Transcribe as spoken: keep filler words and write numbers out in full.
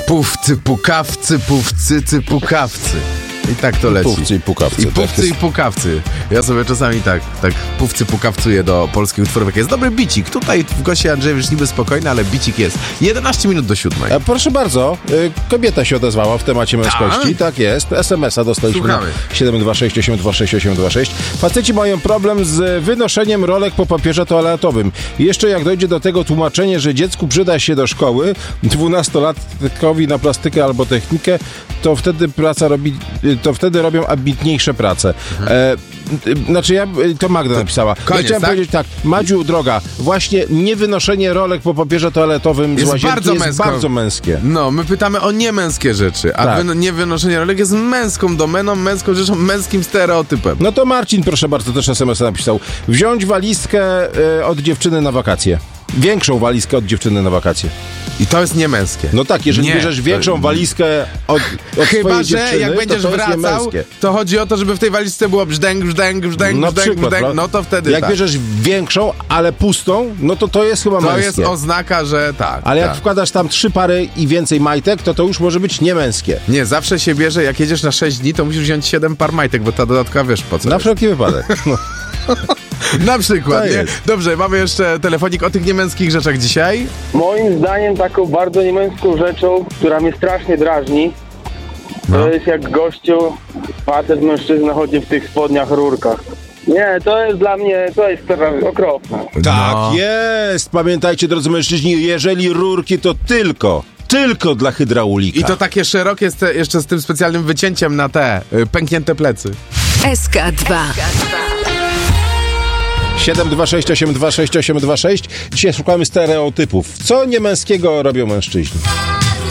Pówcy, pukawcy, pówcycy, pukawcy. I tak to leci. Pówcy i pukawcy. I pówcy i pukawcy. Ja sobie czasami tak, tak pówcy pukawcuję do polskich utworów. Jest dobry bicik. Tutaj w goście Andrzejewicz niby spokojny, ale bicik jest. jedenaście minut do siódmej. E, proszę bardzo, y, kobieta się odezwała w temacie męskości. Ta? Tak jest. es em es a dostaliśmy Słuchamy. na siedem dwa sześć osiem dwa sześć osiem dwa sześć. Faceci mają problem z wynoszeniem rolek po papierze toaletowym. Jeszcze jak dojdzie do tego tłumaczenie, że dziecku przyda się do szkoły, dwunastolatkowi na plastykę albo technikę, to wtedy praca robi, to wtedy robią ambitniejsze prace. Mhm. E, znaczy ja, to Magda to napisała. Koniec, ja chciałem tak? powiedzieć tak, Madziu, droga, właśnie niewynoszenie rolek po papierze toaletowym Jest z łazienki bardzo jest męsko. bardzo męskie. No, my pytamy o niemęskie rzeczy, a Tak. wy, niewynoszenie rolek jest męską domeną, męską rzeczą, męskim stereotypem. No to Marcin, proszę bardzo, też es em es a napisał. Wziąć walizkę y, od dziewczyny na wakacje. Większą walizkę od dziewczyny na wakacje. I to jest niemęskie. No tak, jeżeli Nie. bierzesz większą walizkę od, od Chyba, swojej że dziewczyny, jak będziesz to to jest wracał, niemęskie. to chodzi o to, żeby w tej walizce było brzdęk, brzdęk, brzdęk, Na brzdęk, przykład, brzdęk, pra- no to wtedy jak tak. bierzesz większą, ale pustą, no to to jest chyba To męskie. jest oznaka, że tak. Ale jak tak. wkładasz tam trzy pary i więcej majtek, to to już może być niemęskie. Nie, zawsze się bierze, jak jedziesz na sześć dni, to musisz wziąć siedem par majtek, bo ta dodatka, wiesz po co. Na jest. wszelki wypadek. No. Na przykład, To nie? jest. Dobrze, mamy jeszcze telefonik o tych niemęskich rzeczach dzisiaj. Moim zdaniem taką bardzo niemęską rzeczą, która mnie strasznie drażni, No. to jest jak gościu, facet, mężczyzna chodzi w tych spodniach, rurkach. Nie, to jest dla mnie, to jest teraz okropne. Tak No. jest! Pamiętajcie, drodzy mężczyźni, jeżeli rurki, to tylko, tylko dla hydraulika. I to takie szerokie, z te, jeszcze z tym specjalnym wycięciem na te y, pęknięte plecy. S K dwa. siedem dwa sześć osiem dwa sześć osiem dwa sześć. Dzisiaj szukamy stereotypów. Co niemęskiego robią mężczyźni?